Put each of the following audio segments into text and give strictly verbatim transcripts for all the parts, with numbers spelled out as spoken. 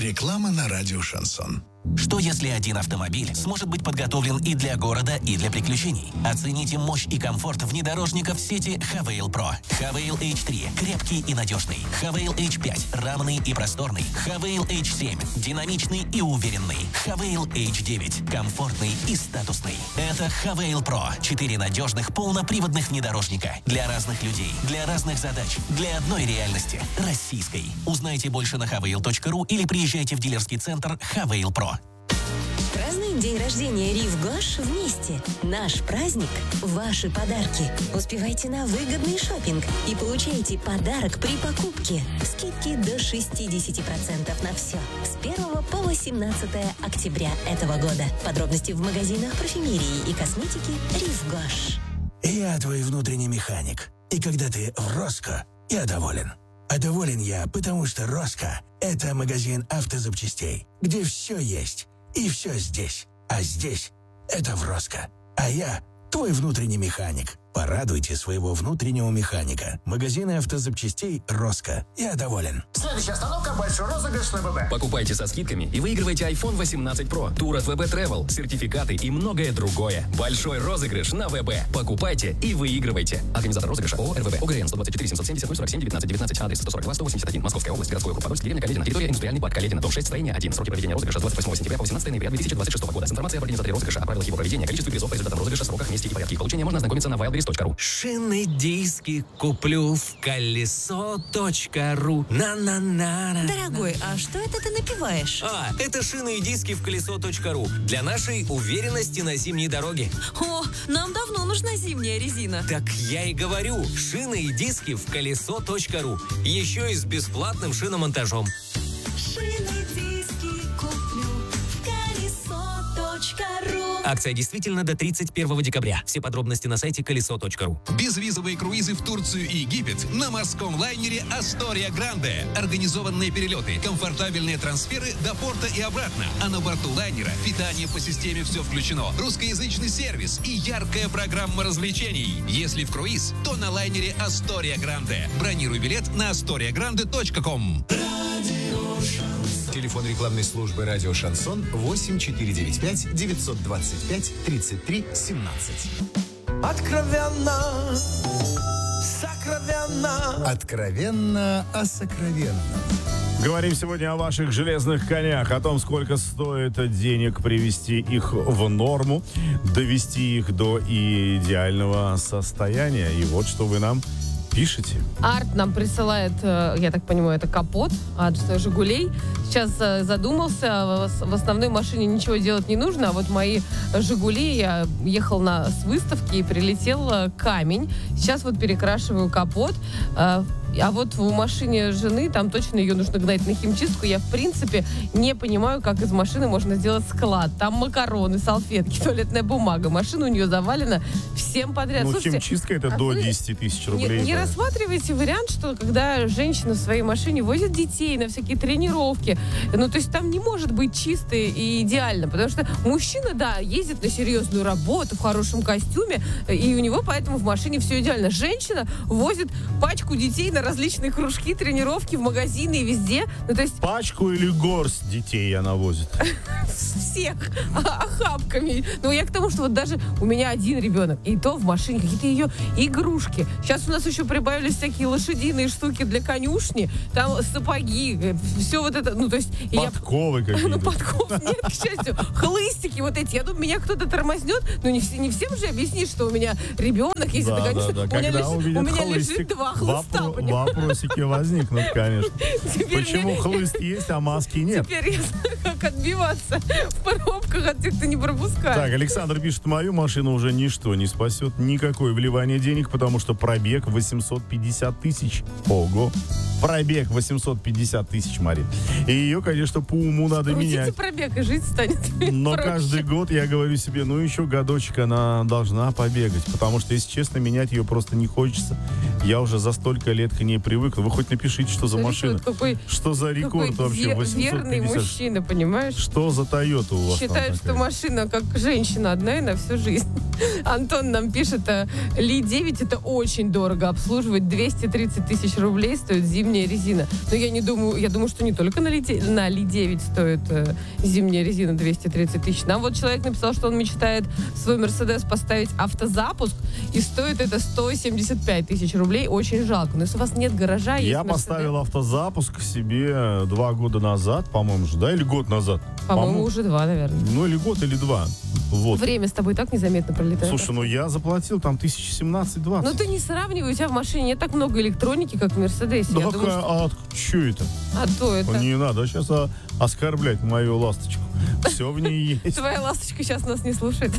Реклама на радио «Шансон». Что если один автомобиль сможет быть подготовлен и для города, и для приключений? Оцените мощь и комфорт внедорожников сети Хавейл Про. Хавейл эйч три – крепкий и надежный. Хавейл эйч пять – равный и просторный. Хавейл эйч семь – динамичный и уверенный. Хавейл эйч девять – комфортный и статусный. Это Хавейл Про. Четыре надежных полноприводных внедорожника. Для разных людей, для разных задач, для одной реальности – российской. Узнайте больше на хавейл точка ру или приезжайте в дилерский центр Хавейл Про. Празднуем день рождения Рив Гош вместе. Наш праздник – ваши подарки. Успевайте на выгодный шопинг и получайте подарок при покупке. Скидки до шестьдесят процентов на все. С первого по восемнадцатое октября этого года. Подробности в магазинах парфюмерии и косметики Рив Гош. Я твой внутренний механик. И когда ты в Роско, я доволен. А доволен я, потому что Роско – это магазин автозапчастей, где все есть. И все здесь. А здесь – это в Роско. А я – твой внутренний механик. Порадуйте своего внутреннего механика. Магазины автозапчастей «Роско». Я доволен. Следующая остановка – большой розыгрыш на ВБ. Покупайте со скидками и выигрывайте айфон восемнадцать про, тур от ВБ Travel, сертификаты и многое другое. Большой розыгрыш на ВБ. Покупайте и выигрывайте. Организатор розыгрыша ООО РВБ. ОГРН сто двадцать четыре семьсот семьдесят ноль сорок семь девятнадцать девятнадцать. Адрес сто сорок два сто восемьдесят один. Московская область. Городской округ Подольск. Деревня Каледина. Территория индустриальный парк Каледина. Дом шесть. Строение один. Сроки проведения розыгрыша с двадцать восьмого сентября по восемнадцатое ноября две тысячи двадцать шестого года. С информацией об организаторе розыгрыша, о правилах его проведения, количестве призов, результатах розыгрыша, сроках, месте и порядке их получения можно ознакомиться на wildberries точка ру. Шины диски куплю в колесо точка ру. На-на-на. Дорогой, а что это ты напиваешь? А, это шины и диски в колесо точка ру. Для нашей уверенности на зимней дороге. О, нам давно нужна зимняя резина. Так я и говорю, шины и диски в колесо точка ру. Еще и с бесплатным шиномонтажом. Шины, диски куплю в колесо точка ру. Акция действительно до тридцать первого декабря. Все подробности на сайте колесо точка ру. Безвизовые круизы в Турцию и Египет на морском лайнере «Астория Гранде». Организованные перелеты, комфортабельные трансферы до порта и обратно. А на борту лайнера питание по системе «Все включено», русскоязычный сервис и яркая программа развлечений. Если в круиз, то на лайнере «Астория Гранде». Бронируй билет на астория гранде точка ком. Телефон рекламной службы «Радио Шансон» восемь четыре девять пять девятьсот двадцать пять тридцать три семнадцать. Откровенно, сокровенно. Откровенно о сокровенном. Говорим сегодня о ваших железных конях, о том, сколько стоит денег привести их в норму, довести их до идеального состояния. И вот что вы нам пишите. Арт нам присылает, я так понимаю, это капот от «Жигулей». Сейчас задумался, в основной машине ничего делать не нужно, а вот мои «Жигули», я ехал на, с выставки и прилетел камень. Сейчас вот перекрашиваю капот. А вот в машине жены, там точно ее нужно гнать на химчистку. Я, в принципе, не понимаю, как из машины можно сделать склад. Там макароны, салфетки, туалетная бумага. Машина у нее завалена всем подряд. Ну, Слушайте, химчистка это а до вы десять тысяч рублей. Не, не рассматривайте вариант, что когда женщина в своей машине возит детей на всякие тренировки, ну, то есть там не может быть чисто и идеально, потому что мужчина, да, ездит на серьезную работу в хорошем костюме, и у него поэтому в машине все идеально. Женщина возит пачку детей на различные кружки, тренировки, в магазины и везде. Ну, то есть... Пачку или горсть детей она возит? Всех охапками. Ну, я к тому, что вот даже у меня один ребенок, и то в машине какие-то ее игрушки. Сейчас у нас еще прибавились всякие лошадиные штуки для конюшни, там сапоги, все вот это, ну, то есть... Подковы я... какие-то. Ну, подков нет, к счастью. Хлыстики вот эти. Я думаю, меня кто-то тормознет, но не, не всем же объяснишь, что у меня ребенок есть. Да, это, конечно, да, да. у меня, лежит, у меня хлыстик, лежит два хлыста, вопро- Вопросики возникнут, конечно. Теперь Почему мне... хлыст есть, а маски нет? Теперь я знаю, как отбиваться в пробках от тех, кто не пропускает. Так, Александр пишет, мою машину уже ничто не спасет, никакое вливание денег, потому что пробег восемьсот пятьдесят тысяч. Ого! Пробег восемьсот пятьдесят тысяч, Мария. И ее, конечно, по уму надо Крутите менять. пробег, и жить станет Но проще. Каждый год я говорю себе, ну еще годочек она должна побегать, потому что, если честно, менять ее просто не хочется. Я уже за столько лет к ней привык. Вы хоть напишите, что за Смотрите, машина. вот какой, что за рекорд какой вообще? восемьсот пятьдесят. Верный мужчина, понимаешь? Что за Тойота у вас? Считаю, что машина как женщина одна и на всю жизнь. Антон нам пишет, Ли девять это очень дорого обслуживать. двести тридцать тысяч рублей стоит зимний зимняя резина. Но я не думаю, я думаю, что не только на Ли девять стоит э, зимняя резина двести тридцать тысяч. Нам вот человек написал, что он мечтает свой Мерседес поставить автозапуск, и стоит это сто семьдесят пять тысяч рублей. Очень жалко. Но если у вас нет гаража, есть Я Мерседес... поставил автозапуск себе два года назад, по-моему, же, да, или год назад? По-моему, По-моему, уже два, наверное. Ну, или год, или два. Вот. Время с тобой так незаметно пролетает. Слушай, ну я заплатил там тысяч семнадцать-двадцать. Ну ты не сравнивай, у тебя в машине нет так много электроники, как в Мерседесе. Да Я какая, думаю, что... а что это? А то это... Не надо сейчас а, оскорблять мою ласточку. Все в ней есть. Твоя ласточка сейчас нас не слушает.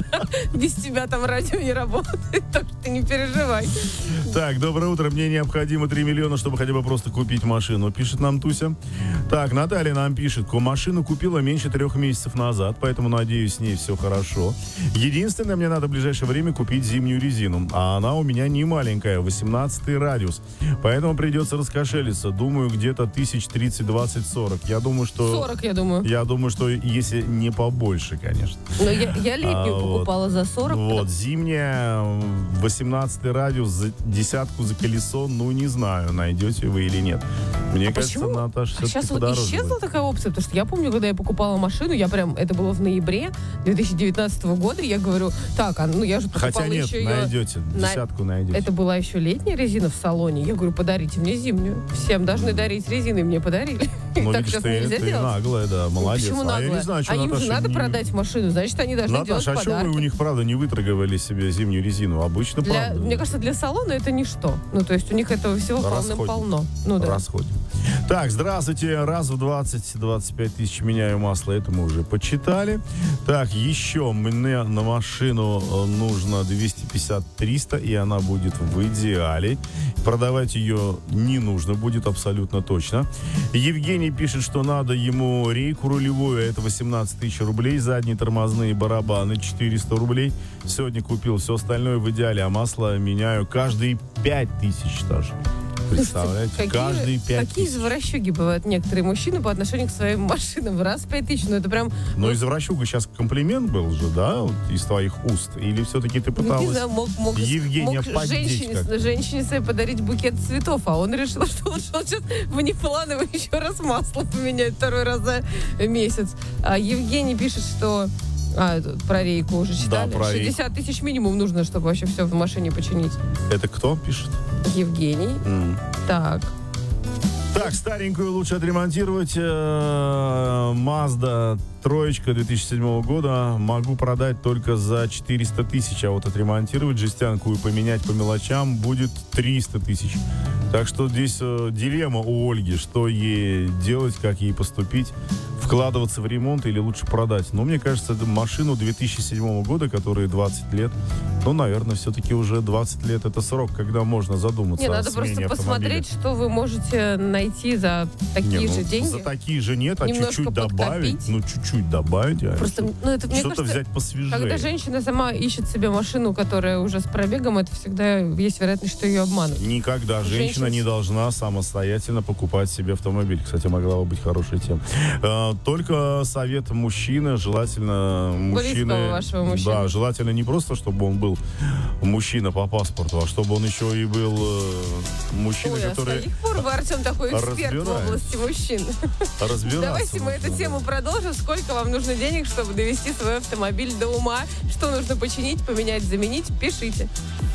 Без тебя там радио не работает, так что ты не переживай. Так, доброе утро. Мне необходимо три миллиона, чтобы хотя бы просто купить машину, пишет нам Туся. Так, Наталья нам пишет, машину купила меньше трех месяцев назад, поэтому, надеюсь, с ней все хорошо. Единственное, мне надо в ближайшее время купить зимнюю резину, а она у меня не маленькая, восемнадцатый радиус, поэтому придется раскошелиться. Думаю, где-то тысяч тридцать, двадцать, сорок. Я думаю, что... сорок, я думаю. Я думаю, что если не побольше, конечно. Но я, я летнюю а, покупала вот. за сорок. Вот, зимняя, восемнадцатый радиус, за десятку за колесо, ну, не знаю, найдете вы или нет. Мне а кажется, почему? Наташа, А сейчас вот подороже исчезла будет. такая опция, потому что я помню, когда я покупала машину, я прям, это было в ноябре две тысячи девятнадцатого года, я говорю, так, а, ну я же покупала Хотя нет, еще найдете, ее... десятку найдете. Это была еще летняя резина в салоне. Я говорю, подарите мне зимнюю. Всем должны дарить резины, и мне подарили. Ну, Так видишь, сейчас ты, нельзя ты делать. наглая, да, молодец. Почему А наглая? я не знаю, что А им Наташа же надо не- продать машину, значит, они должны Наташа, делать а что подарки. вы у них, правда, не выторговали себе зимнюю резину? Обычно, Для, правда. мне кажется, для салона это ничто. Ну, то есть у них этого всего полным-полно. Ну, да. Расходим. Так, здравствуйте. Раз в двадцать-двадцать пять тысяч меняю масло. Это мы уже почитали. Так, еще мне на машину нужно двести пятьдесят - триста, и она будет в идеале. Продавать ее не нужно будет абсолютно точно. Евгений пишет, что надо ему рейку рулевую. Это восемнадцать тысяч рублей. Задние тормозные барабаны четыреста рублей. Сегодня купил все остальное в идеале, а масло меняю каждые пять тысяч даже. Представляете? Какие, Каждые пять какие тысяч. извращуги бывают некоторые мужчины по отношению к своим машинам. Раз в пять тысяч, ну это прям... Но извращуга сейчас комплимент был же, да, вот из твоих уст? Или все-таки ты Ну, пыталась не знаю, мог, мог, Евгения мог поддеть женщине, как-то? женщине своей подарить букет цветов, а он решил, что лучше он сейчас внепланово еще раз масло поменяет второй раз за месяц. А Евгений пишет, что... А, это про рейку уже читали? Да, про рейку. шестьдесят тысяч минимум нужно, чтобы вообще все в машине починить. Это кто пишет? Евгений. М. Так. Так, старенькую лучше отремонтировать. Э, Mazda троечка две тысячи седьмого года могу продать только за четыреста тысяч, а вот отремонтировать жестянку и поменять по мелочам будет триста тысяч. Так что здесь э, дилемма у Ольги, что ей делать, как ей поступить, вкладываться в ремонт или лучше продать. Но мне кажется, машину две тысячи седьмого года, которой двадцать лет, ну, наверное, все-таки уже двадцать лет это срок, когда можно задуматься Не, о надо смене просто автомобиля. посмотреть, что вы можете найти за такие Не, ну, же деньги. За такие же нет, а Немножко чуть-чуть добавить. подкопить. Ну, чуть-чуть добавить. а Просто, что- ну, это, мне что-то кажется, взять посвежее. Когда женщина сама ищет себе машину, которая уже с пробегом, это всегда есть вероятность, что ее обманут. Никогда женщина Женщин- не должна самостоятельно покупать себе автомобиль. Кстати, могла бы быть хорошей темой. Э, Только совет мужчины, желательно мужчины... Близкого вашего мужчины. Да, желательно не просто, чтобы он был мужчина по паспорту, а чтобы он еще и был э, мужчина, Ой, а с который каких пор вы, Артем, такой эксперт в разбирается. области мужчин? разбирается. Давайте мы нужно, эту да. тему продолжим. Сколько вам нужно денег, чтобы довести свой автомобиль до ума? Что нужно починить, поменять, заменить? Пишите.